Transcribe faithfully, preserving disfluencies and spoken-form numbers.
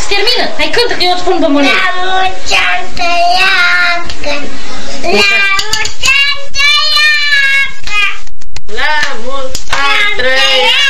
termină. Hai cântă că eu îți spun bombonie. La mulți ani trăiască, la mulți ani trăiască, La mulți ani trăiască.